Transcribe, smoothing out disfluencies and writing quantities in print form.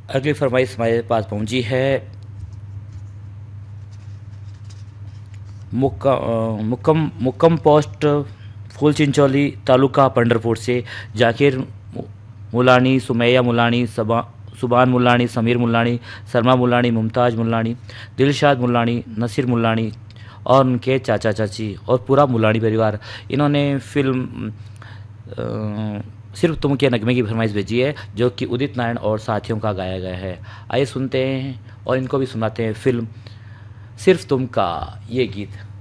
अगली फरमाइश हमारे पास पहुंची है मुक्कम पोस्ट फूल चिंचोली तालुका पंढरपुर से जाकिर मुलानी, सुमैया मुलानी, सुबान मुलानी, समीर मुलानी, शर्मा मुलानी, मुमताज़ मुलानी, दिलशाद मुलानी, नसीर मुलानी और उनके चाचा चाची और पूरा मुलानी परिवार, इन्होंने फिल्म सिर्फ तुम के नगमे की फरमाइश भेजी है, जो कि उदित नारायण और साथियों का गाया गया है। आइए सुनते हैं और इनको भी सुनाते हैं फिल्म सिर्फ तुम का ये गीत।